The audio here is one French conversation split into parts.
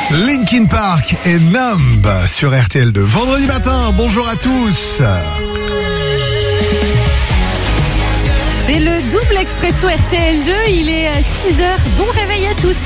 Linkin Park et Numb sur RTL2. Vendredi matin, bonjour à tous. C'est le double expresso RTL2, il est 6h, bon réveil à tous.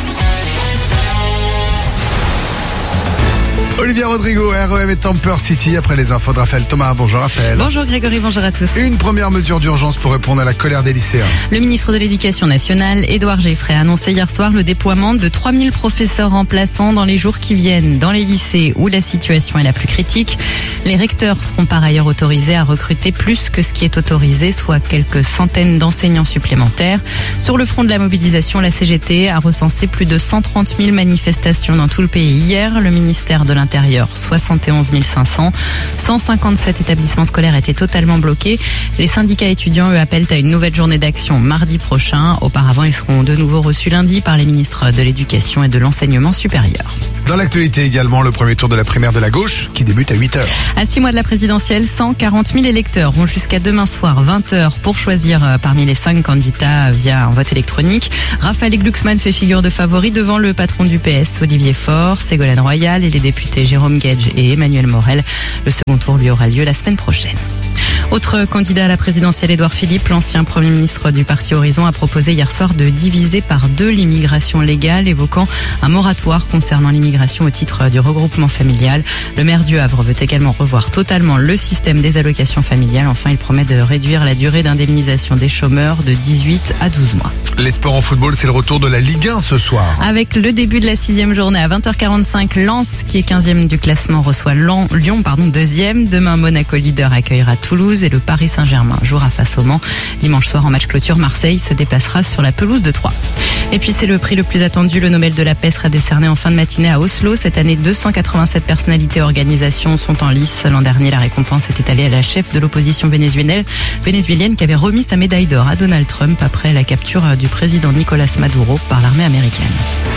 Olivia Rodrigo, REM et Temper City après les infos de Raphaël Thomas. Bonjour Raphaël. Bonjour Grégory, bonjour à tous. Une première mesure d'urgence pour répondre à la colère des lycéens. Le ministre de l'Éducation nationale, Édouard Geoffray, a annoncé hier soir le déploiement de 3000 professeurs remplaçants dans les jours qui viennent dans les lycées où la situation est la plus critique. Les recteurs seront par ailleurs autorisés à recruter plus que ce qui est autorisé, soit quelques centaines d'enseignants supplémentaires. Sur le front de la mobilisation, la CGT a recensé plus de 130 000 manifestations dans tout le pays hier. Le ministère de l'Intérieur, 71 500. 157 établissements scolaires étaient totalement bloqués. Les syndicats étudiants, eux, appellent à une nouvelle journée d'action mardi prochain. Auparavant, ils seront de nouveau reçus lundi par les ministres de l'Éducation et de l'Enseignement supérieur. Dans l'actualité également, le premier tour de la primaire de la gauche qui débute à 8h. À 6 mois de la présidentielle, 140 000 électeurs vont jusqu'à demain soir, 20h, pour choisir parmi les 5 candidats via un vote électronique. Raphaël Glucksmann fait figure de favori devant le patron du PS, Olivier Faure, Ségolène Royal et les députés Jérôme Guedj et Emmanuel Morel. Le second tour lui aura lieu la semaine prochaine. Autre candidat à la présidentielle, Édouard Philippe, l'ancien Premier ministre du parti Horizon, a proposé hier soir de diviser par 2 l'immigration légale, évoquant un moratoire concernant l'immigration au titre du regroupement familial. Le maire du Havre veut également revoir totalement le système des allocations familiales. Enfin, il promet de réduire la durée d'indemnisation des chômeurs de 18 à 12 mois. Les sports en football, c'est le retour de la Ligue 1 ce soir. Avec le début de la 6e journée à 20h45, Lens, qui est 15e du classement, reçoit Lyon, 2e. Demain, Monaco leader accueillera Toulouse et le Paris Saint-Germain jouera face au Mans. Dimanche soir, en match clôture, Marseille se déplacera sur la pelouse de Troyes. Et puis c'est le prix le plus attendu, le Nobel de la paix sera décerné en fin de matinée à Oslo. Cette année, 287 personnalités et organisations sont en lice. L'an dernier, la récompense était allée à la chef de l'opposition vénézuélienne qui avait remis sa médaille d'or à Donald Trump après la capture du président Nicolas Maduro par l'armée américaine.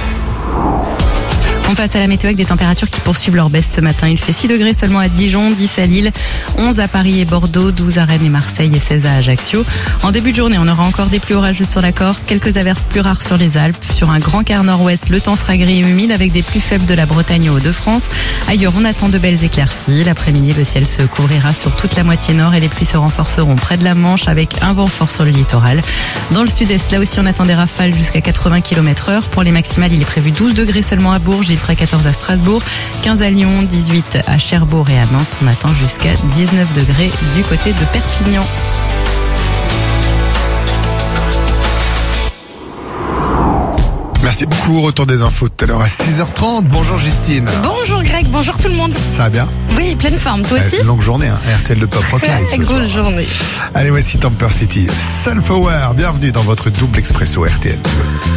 On passe à la météo avec des températures qui poursuivent leur baisse ce matin. Il fait 6 degrés seulement à Dijon, 10 à Lille, 11 à Paris et Bordeaux, 12 à Rennes et Marseille et 16 à Ajaccio. En début de journée, on aura encore des pluies orageuses sur la Corse, quelques averses plus rares sur les Alpes. Sur un grand quart nord-ouest, le temps sera gris et humide avec des pluies faibles de la Bretagne aux Hauts-de-France. Ailleurs, on attend de belles éclaircies. L'après-midi, le ciel se couvrira sur toute la moitié nord et les pluies se renforceront près de la Manche avec un vent fort sur le littoral. Dans le sud-est, là aussi, on attend des rafales jusqu'à 80 km/h. Pour les maximales, il est prévu 12 degrés seulement à Bourges. Il fera 14 à Strasbourg, 15 à Lyon, 18 à Cherbourg et à Nantes. On attend jusqu'à 19 degrés du côté de Perpignan. Merci beaucoup. Retour des infos tout à l'heure à 6h30. Bonjour Justine. Bonjour Greg, bonjour tout le monde. Ça va bien? Oui, pleine forme, toi aussi? Longue journée, hein. RTL de Top Rock Live ce soir. Grosse journée. Allez, voici Temper City. Self-Aware, bienvenue dans votre double expresso RTL.